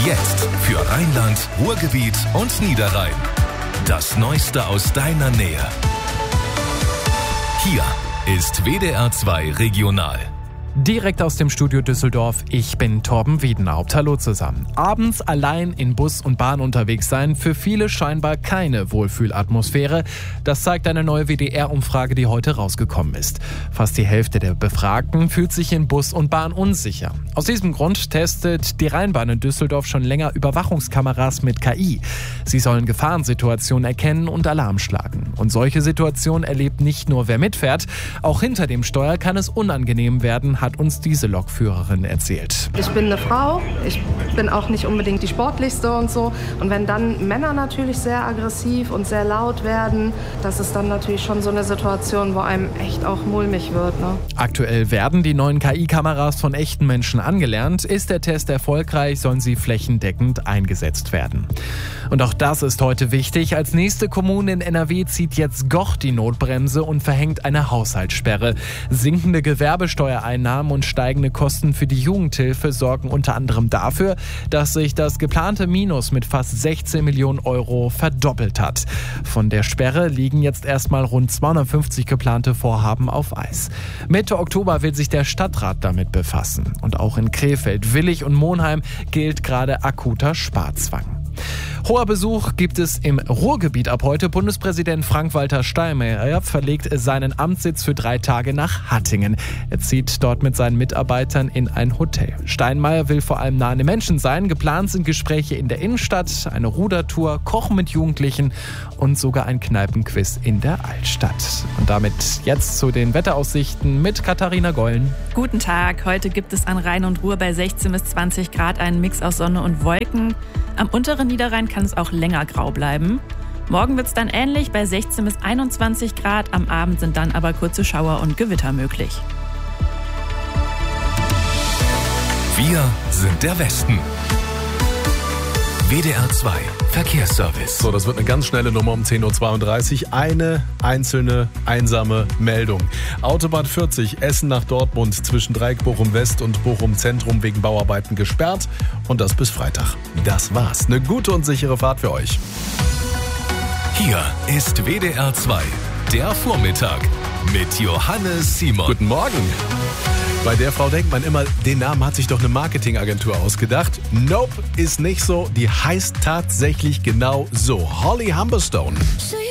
Jetzt für Rheinland, Ruhrgebiet und Niederrhein. Das Neueste aus deiner Nähe. Hier ist WDR 2 Regional. Direkt aus dem Studio Düsseldorf, ich bin Torben Wiedenhaupt. Hallo zusammen. Abends allein in Bus und Bahn unterwegs sein, für viele scheinbar keine Wohlfühlatmosphäre. Das zeigt eine neue WDR-Umfrage, die heute rausgekommen ist. Fast die Hälfte der Befragten fühlt sich in Bus und Bahn unsicher. Aus diesem Grund testet die Rheinbahn in Düsseldorf schon länger Überwachungskameras mit KI. Sie sollen Gefahrensituationen erkennen und Alarm schlagen. Und solche Situationen erlebt nicht nur wer mitfährt, auch hinter dem Steuer kann es unangenehm werden, hat uns diese Lokführerin erzählt. Ich bin eine Frau, ich bin auch nicht unbedingt die sportlichste und so. Und wenn dann Männer natürlich sehr aggressiv und sehr laut werden, das ist dann natürlich schon so eine Situation, wo einem echt auch mulmig wird. Ne? Aktuell werden die neuen KI-Kameras von echten Menschen angelernt. Ist der Test erfolgreich, sollen sie flächendeckend eingesetzt werden. Und auch das ist heute wichtig. Als nächste Kommune in NRW zieht jetzt Goch die Notbremse und verhängt eine Haushaltssperre. Sinkende Gewerbesteuereinnahmen und steigende Kosten für die Jugendhilfe sorgen unter anderem dafür, dass sich das geplante Minus mit fast 16 Millionen Euro verdoppelt hat. Von der Sperre liegen jetzt erstmal rund 250 geplante Vorhaben auf Eis. Mitte Oktober will sich der Stadtrat damit befassen. Und auch in Krefeld, Willich und Monheim gilt gerade akuter Sparzwang. Hoher Besuch gibt es im Ruhrgebiet ab heute. Bundespräsident Frank-Walter Steinmeier verlegt seinen Amtssitz für 3 Tage nach Hattingen. Er zieht dort mit seinen Mitarbeitern in ein Hotel. Steinmeier will vor allem nah an den Menschen sein. Geplant sind Gespräche in der Innenstadt, eine Rudertour, Kochen mit Jugendlichen und sogar ein Kneipenquiz in der Altstadt. Und damit jetzt zu den Wetteraussichten mit Katharina Gollen. Guten Tag, heute gibt es an Rhein und Ruhr bei 16 bis 20 Grad einen Mix aus Sonne und Wolken. Am unteren Niederrhein kann es auch länger grau bleiben. Morgen wird es dann ähnlich bei 16 bis 21 Grad. Am Abend sind dann aber kurze Schauer und Gewitter möglich. Wir sind der Westen. WDR 2 Verkehrsservice. So, das wird eine ganz schnelle Nummer um 10.32 Uhr. Eine einzelne, einsame Meldung. Autobahn 40, Essen nach Dortmund zwischen Dreieck Bochum West und Bochum Zentrum wegen Bauarbeiten gesperrt. Und das bis Freitag. Das war's. Eine gute und sichere Fahrt für euch. Hier ist WDR 2, der Vormittag mit Johannes Simon. Guten Morgen. Bei der Frau denkt man immer, den Namen hat sich doch eine Marketingagentur ausgedacht. Nope, ist nicht so. Die heißt tatsächlich genau so. Holly Humberstone.